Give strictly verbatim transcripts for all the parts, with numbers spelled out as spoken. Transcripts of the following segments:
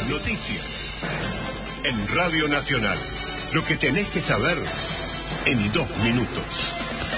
Noticias. En Radio Nacional. Lo que tenés que saber en dos minutos.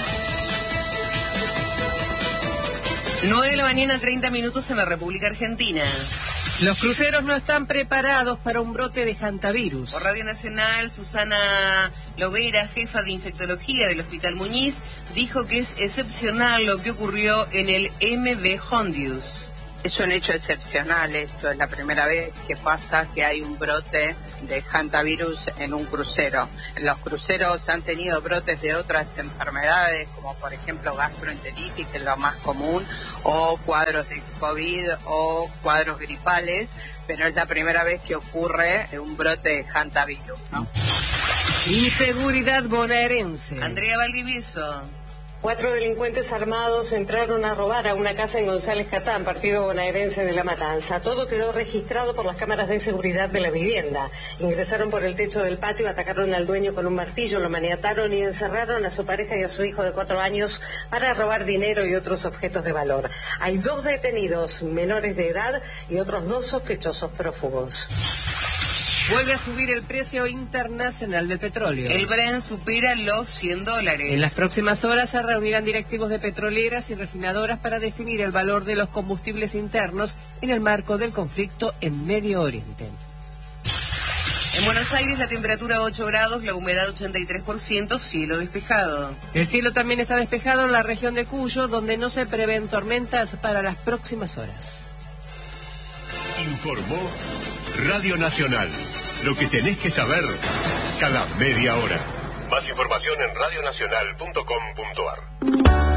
nueve de la mañana, treinta minutos en la República Argentina. Los cruceros no están preparados para un brote de hantavirus. Por Radio Nacional, Susana Lovera, jefa de infectología del Hospital Muñiz, dijo que es excepcional lo que ocurrió en el M V Hondius. Es un hecho excepcional esto, es la primera vez que pasa que hay un brote de hantavirus en un crucero. Los cruceros han tenido brotes de otras enfermedades, como por ejemplo gastroenteritis, que es lo más común, o cuadros de COVID o cuadros gripales, pero es la primera vez que ocurre un brote de hantavirus, ¿no? Inseguridad bonaerense. Andrea Valdivieso. Cuatro delincuentes armados entraron a robar a una casa en González Catán, partido bonaerense de La Matanza. Todo quedó registrado por las cámaras de seguridad de la vivienda. Ingresaron por el techo del patio, atacaron al dueño con un martillo, lo maniataron y encerraron a su pareja y a su hijo de cuatro años para robar dinero y otros objetos de valor. Hay dos detenidos menores de edad y otros dos sospechosos prófugos. Vuelve a subir el precio internacional del petróleo. El Brent supera los cien dólares. En las próximas horas se reunirán directivos de petroleras y refinadoras para definir el valor de los combustibles internos en el marco del conflicto en Medio Oriente. En Buenos Aires la temperatura ocho grados, la humedad ochenta y tres por ciento, cielo despejado. El cielo también está despejado en la región de Cuyo, donde no se prevén tormentas para las próximas horas. Informó Radio Nacional. Lo que tenés que saber cada media hora. Más información en radio nacional punto com punto a r.